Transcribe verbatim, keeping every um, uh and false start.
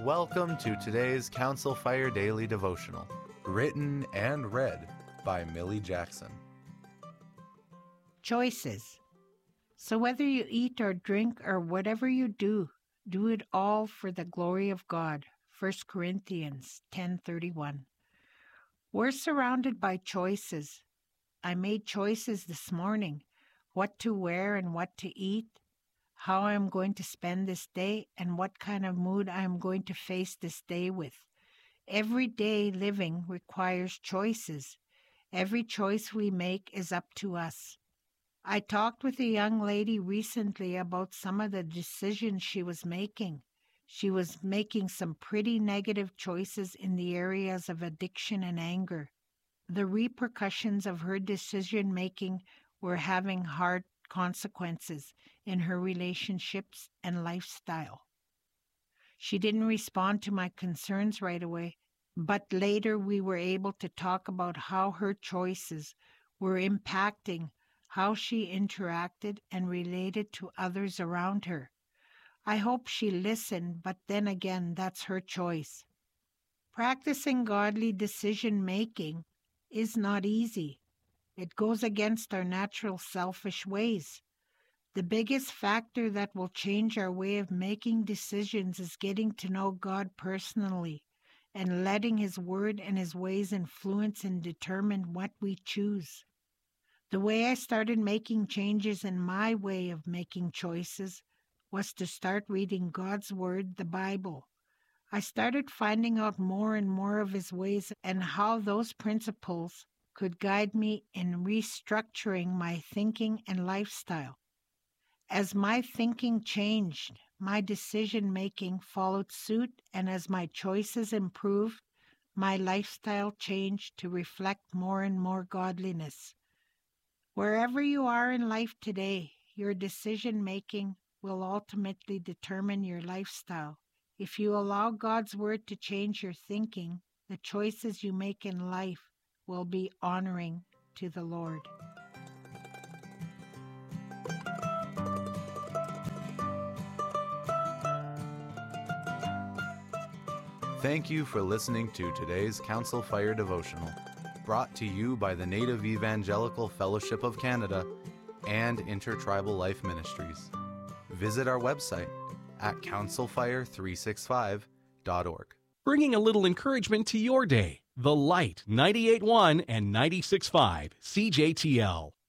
Welcome to today's Council Fire Daily Devotional, written and read by Millie Jackson. Choices. So whether you eat or drink or whatever you do, do it all for the glory of God. First Corinthians ten thirty-one. We're surrounded by choices. I made choices this morning, what to wear and what to eat, how I am going to spend this day, and what kind of mood I am going to face this day with. Everyday living requires choices. Every choice we make is up to us. I talked with a young lady recently about some of the decisions she was making. She was making some pretty negative choices in the areas of addiction and anger. The repercussions of her decision-making were having hard consequences in her relationships and lifestyle. She didn't respond to my concerns right away, but later we were able to talk about how her choices were impacting how she interacted and related to others around her. I hope she listened, but then again, that's her choice. Practicing godly decision-making is not easy. It goes against our natural selfish ways. The biggest factor that will change our way of making decisions is getting to know God personally and letting His Word and His ways influence and determine what we choose. The way I started making changes in my way of making choices was to start reading God's Word, the Bible. I started finding out more and more of His ways and how those principles could guide me in restructuring my thinking and lifestyle. As my thinking changed, my decision-making followed suit, and as my choices improved, my lifestyle changed to reflect more and more godliness. Wherever you are in life today, your decision-making will ultimately determine your lifestyle. If you allow God's Word to change your thinking, the choices you make in life will be honoring to the Lord. Thank you for listening to today's Council Fire Devotional, brought to you by the Native Evangelical Fellowship of Canada and Intertribal Life Ministries. Visit our website at council fire three sixty-five dot org. Bringing a little encouragement to your day. The Light, ninety-eight point one and ninety-six point five C J T L.